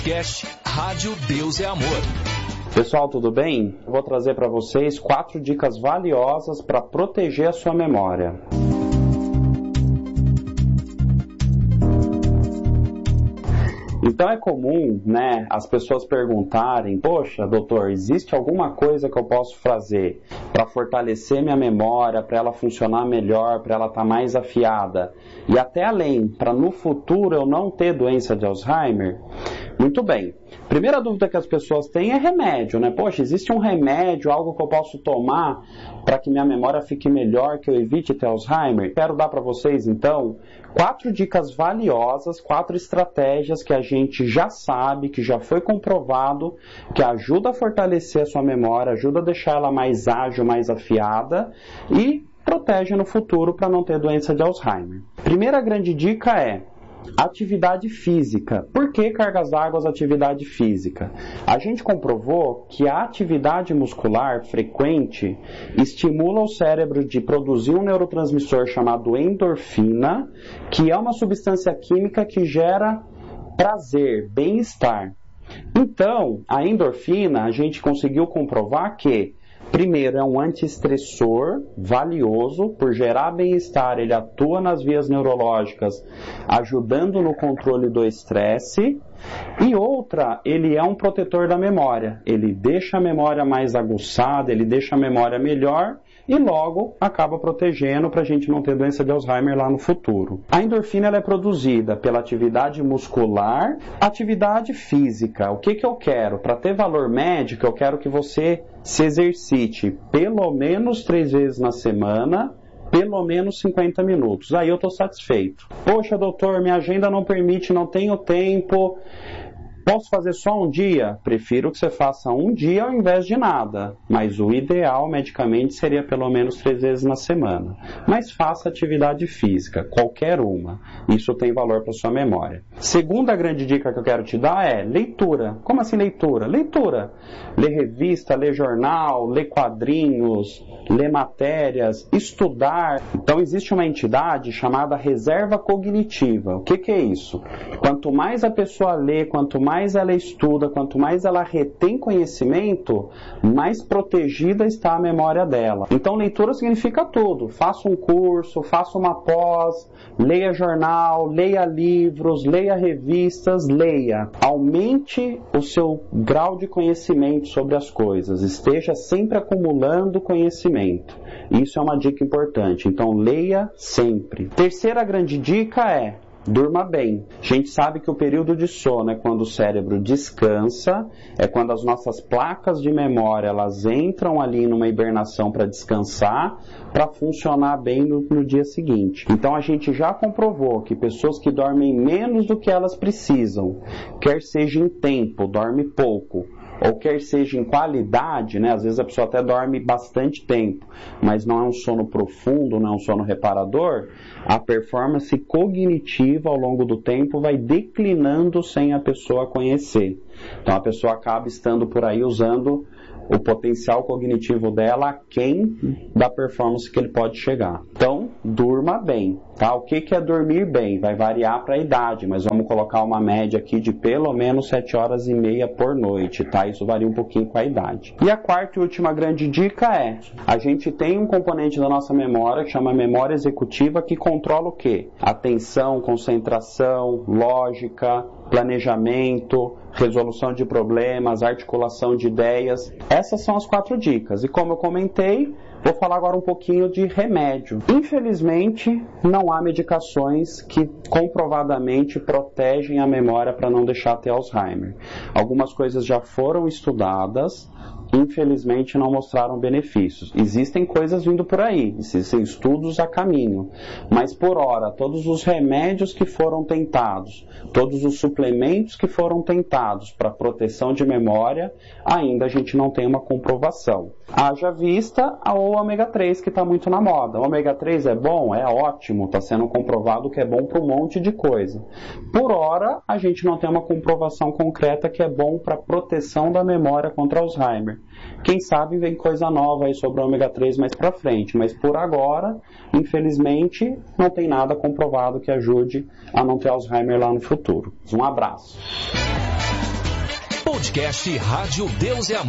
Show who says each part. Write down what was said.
Speaker 1: Cast Rádio Deus é Amor.
Speaker 2: Pessoal, tudo bem? Eu vou trazer para vocês 4 dicas valiosas para proteger a sua memória. Então é comum, as pessoas perguntarem: poxa, doutor, existe alguma coisa que eu posso fazer para fortalecer minha memória, para ela funcionar melhor, para ela estar mais afiada e até além, para no futuro eu não ter doença de Alzheimer? Muito bem. Primeira dúvida que as pessoas têm é remédio, Poxa, existe um remédio, algo que eu posso tomar para que minha memória fique melhor, que eu evite ter Alzheimer? Quero dar para vocês, então, 4 dicas valiosas, 4 estratégias que a gente já sabe, que já foi comprovado, que ajuda a fortalecer a sua memória, ajuda a deixar ela mais ágil, mais afiada e protege no futuro para não ter doença de Alzheimer. Primeira grande dica é atividade física. Por que cargas d'água, atividade física? A gente comprovou que a atividade muscular frequente estimula o cérebro de produzir um neurotransmissor chamado endorfina, que é uma substância química que gera prazer, bem-estar. Então, a endorfina, a gente conseguiu comprovar que primeiro, é um antiestressor valioso, por gerar bem-estar, ele atua nas vias neurológicas, ajudando no controle do estresse. E outra, ele é um protetor da memória, ele deixa a memória mais aguçada, ele deixa a memória melhor e logo acaba protegendo para a gente não ter doença de Alzheimer lá no futuro. A endorfina ela é produzida pela atividade muscular, atividade física. O que eu quero? Para ter valor médico, eu quero que você se exercite pelo menos 3 vezes na semana, pelo menos 50 minutos. Aí eu estou satisfeito. Poxa, doutor, minha agenda não permite, não tenho tempo. Posso fazer só um dia? Prefiro que você faça um dia ao invés de nada. Mas o ideal, medicamente, seria pelo menos 3 vezes na semana. Mas faça atividade física, qualquer uma. Isso tem valor para sua memória. Segunda grande dica que eu quero te dar é leitura. Como assim leitura? Leitura. Ler revista, ler jornal, ler quadrinhos, ler matérias, estudar. Então existe uma entidade chamada reserva cognitiva. O que é isso? Quanto mais a pessoa lê, quanto mais ela estuda, quanto mais ela retém conhecimento, mais protegida está a memória dela. Então leitura significa tudo. Faça um curso, faça uma pós, leia jornal, leia livros, leia revistas, leia. Aumente o seu grau de conhecimento sobre as coisas. Esteja sempre acumulando conhecimento. Isso é uma dica importante. Então leia sempre. Terceira grande dica é: durma bem. A gente sabe que o período de sono é quando o cérebro descansa, é quando as nossas placas de memória elas entram ali numa hibernação para descansar, para funcionar bem no dia seguinte. Então a gente já comprovou que pessoas que dormem menos do que elas precisam, quer seja em tempo, dorme pouco, ou quer seja em qualidade, às vezes a pessoa até dorme bastante tempo, mas não é um sono profundo, não é um sono reparador, a performance cognitiva ao longo do tempo vai declinando sem a pessoa conhecer. Então a pessoa acaba estando por aí usando o potencial cognitivo dela aquém da performance que ele pode chegar. Então, durma bem, tá? O que é dormir bem? Vai variar para a idade, mas vamos colocar uma média aqui de pelo menos 7 horas e meia por noite, tá? Isso varia um pouquinho com a idade. E a quarta e última grande dica é: a gente tem um componente da nossa memória que chama memória executiva, que controla o quê? Atenção, concentração, lógica, planejamento, resolução de problemas, articulação de ideias. Essas são as 4 dicas. E como eu comentei, vou falar agora um pouquinho de remédio. Infelizmente, não há medicações que comprovadamente protegem a memória para não deixar ter Alzheimer. Algumas coisas já foram estudadas, infelizmente não mostraram benefícios. Existem coisas vindo por aí, existem estudos a caminho, mas por hora, todos os remédios que foram tentados, todos os suplementos que foram tentados para proteção de memória, ainda a gente não tem uma comprovação. Haja vista o ômega 3 que está muito na moda. O ômega 3 é bom? É ótimo, está sendo comprovado que é bom para um monte de coisa. Por hora, a gente não tem uma comprovação concreta que é bom para proteção da memória contra Alzheimer. Quem sabe vem coisa nova aí sobre o ômega 3 mais para frente, mas por agora, infelizmente, não tem nada comprovado que ajude a não ter Alzheimer lá no futuro. Um abraço.
Speaker 1: podcast Rádio Deus e Amor.